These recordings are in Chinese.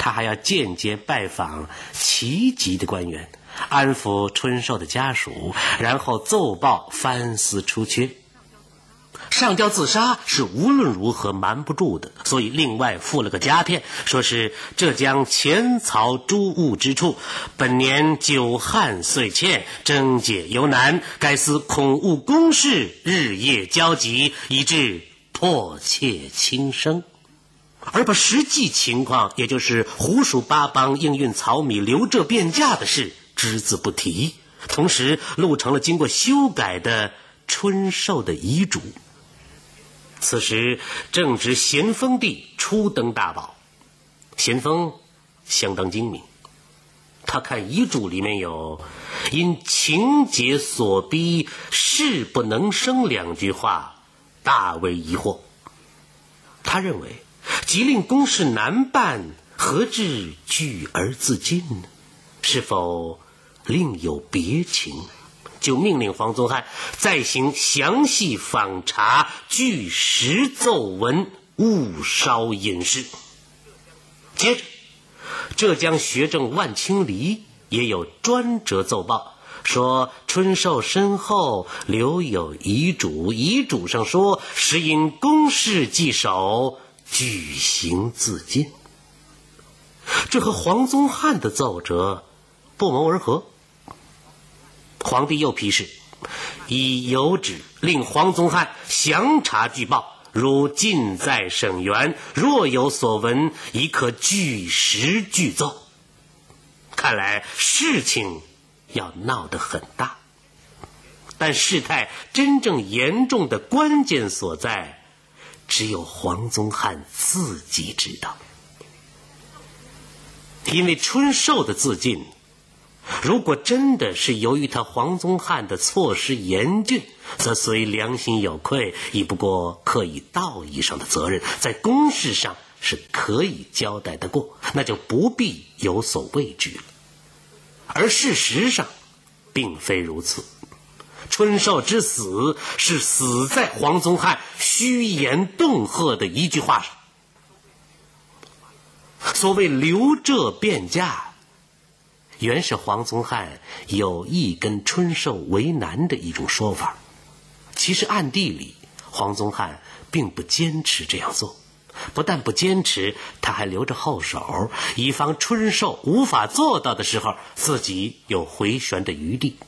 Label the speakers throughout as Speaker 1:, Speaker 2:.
Speaker 1: 他还要间接拜访旗级的官员，安抚春寿的家属，然后奏报藩司出缺。上吊自杀是无论如何瞒不住的，所以另外附了个夹片，说是浙江前曹诸务之处，本年久旱岁欠，征解犹难，该司恐误公事，日夜焦急，以致迫切轻生。而把实际情况，也就是湖属八邦应运曹米刘浙变价的事只字不提，同时录成了经过修改的春寿的遗嘱。此时正值咸丰帝初登大宝，咸丰相当精明，他看遗嘱里面有因情节所逼事不能生2句话，大为疑惑。他认为即令公事难办，何至拒而自尽呢？是否另有别情？就命令黄宗汉再行详细访查，据实奏文，勿稍隐失。接着浙江学政万清黎也有专折奏报，说春寿身后留有遗嘱，遗嘱上说实因公事既守，举行自尽。这和黄宗汉的奏折不谋而合。皇帝又批示，以有旨令黄宗汉详查具报，如尽在省员，若有所闻，亦可据实具奏。看来事情要闹得很大，但事态真正严重的关键所在，只有黄宗汉自己知道。因为春寿的自尽，如果真的是由于他黄宗汉的措施严峻，则虽良心有愧，亦不过刻意道义上的责任，在公事上是可以交代得过，那就不必有所畏惧了。而事实上并非如此，春寿之死是死在黄宗汉虚言恫吓的一句话上。所谓刘浙变价，原是黄宗汉有意跟春寿为难的一种说法。其实暗地里黄宗汉并不坚持这样做，不但不坚持，他还留着后手，以防春寿无法做到的时候，自己有回旋的余地。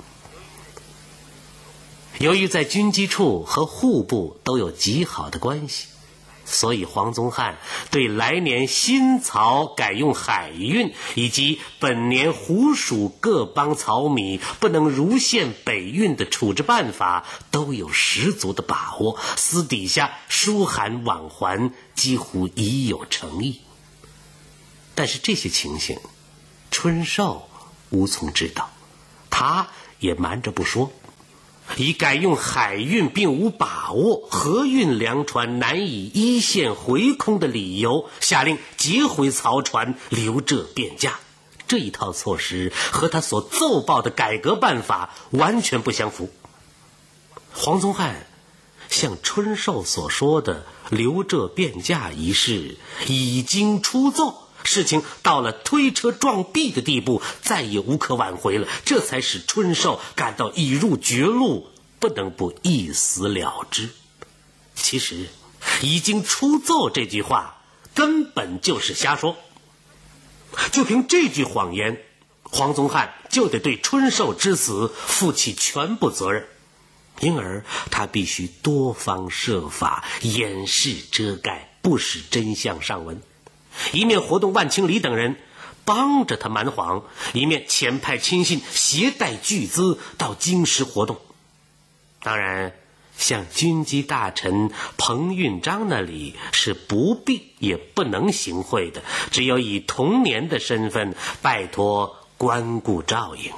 Speaker 1: 由于在军机处和户部都有极好的关系，所以黄宗汉对来年新曹改用海运，以及本年湖属各邦漕米不能如现北运的处置办法都有十足的把握，私底下书函往还，几乎已有诚意。但是这些情形春寿无从知道，他也瞒着不说，以改用海运并无把握，河运粮船难以一线回空的理由，下令截回漕船，留浙变价。这一套措施和他所奏报的改革办法完全不相符。黄宗汉像春寿所说的留浙变价一事已经出奏，事情到了推车撞壁的地步，再也无可挽回了，这才使春寿感到已入绝路，不能不一死了之。其实已经出奏这句话根本就是瞎说，就凭这句谎言，黄宗汉就得对春寿之死负起全部责任，因而他必须多方设法掩饰遮盖，不使真相上闻，一面活动万清黎等人帮着他瞒谎，一面遣派亲信携带巨资到京师活动。当然像军机大臣彭运章那里是不必也不能行贿的，只有以同年的身份拜托关顾照应。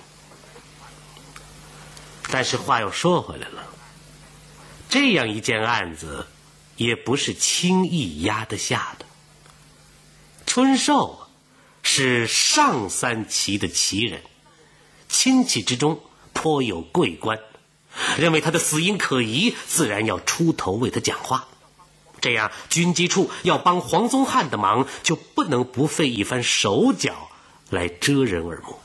Speaker 1: 但是话又说回来了，这样一件案子也不是轻易压得下的。春寿是上三旗的旗人，亲戚之中颇有贵官，认为他的死因可疑，自然要出头为他讲话。 这样军机处要帮黄宗汉的忙，就不能不费一番手脚来遮人耳目。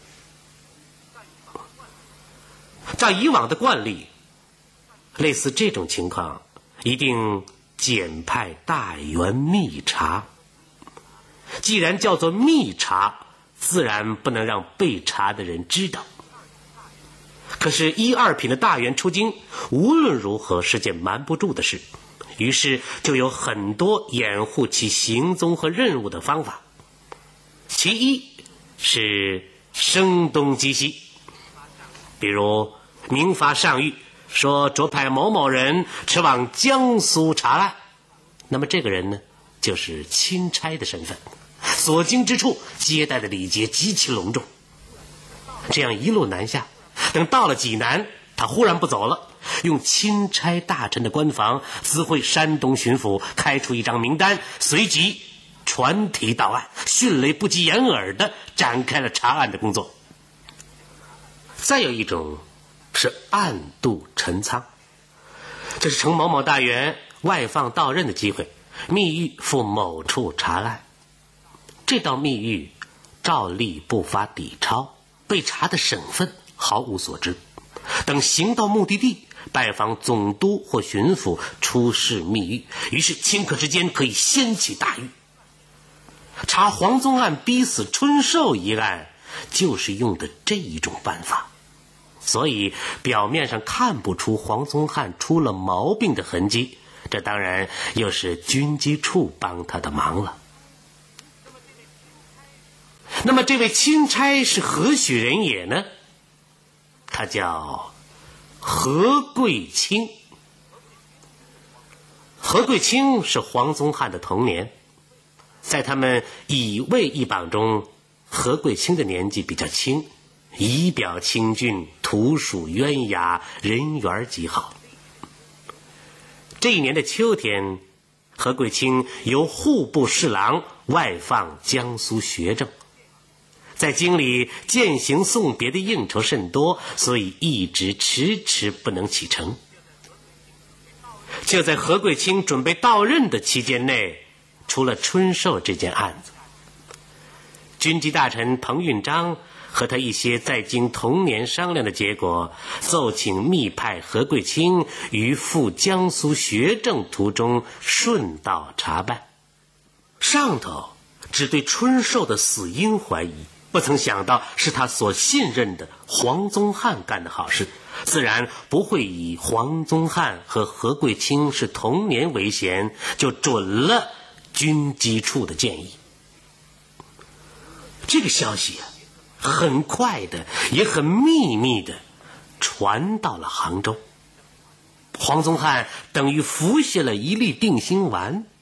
Speaker 1: 照以往的惯例，类似这种情况一定简派大员密查。既然叫做密查，自然不能让被查的人知道。可是一二品的大员出京，无论如何是件瞒不住的事，于是就有很多掩护其行踪和任务的方法。其一是声东击西，比如明发上谕说着派某某人驰往江苏查案，那么这个人呢，就是钦差的身份，所经之处接待的礼节极其隆重。这样一路南下，等到了济南，他忽然不走了，用钦差大臣的官房咨会山东巡抚，开出一张名单，随即传题到案，迅雷不及掩耳地展开了查案的工作。再有一种是暗度陈仓，这是承某某大员外放到任的机会，密谕赴某处查案。这道密谕照例不发底抄，被查的省份毫无所知。等行到目的地，拜访总督或巡抚，出示密谕，于是顷刻之间可以掀起大狱。查黄宗汉逼死春寿一案，就是用的这一种办法。所以表面上看不出黄宗汉出了毛病的痕迹，这当然又是军机处帮他的忙了。那么这位钦差是何许人也呢？他叫何贵卿。何贵卿是黄宗汉的童年，在他们乙未一榜中，何贵卿的年纪比较轻，仪表清俊，图属渊雅，人缘极好。这一年的秋天，何贵卿由户部侍郎外放江苏学政，在京里饯行送别的应酬甚多，所以一直迟迟不能启程。就在何贵卿准备到任的期间内，出了春寿这件案子。军机大臣彭运章和他一些在京同年商量的结果，奏请密派何贵卿于赴江苏学政途中顺道查办。上头只对春寿的死因怀疑，不曾想到是他所信任的黄宗汉干的好事，自然不会以黄宗汉和何贵卿是同年为嫌，就准了军机处的建议。这个消息很快的，也很秘密的传到了杭州。黄宗汉等于服下了一粒定心丸，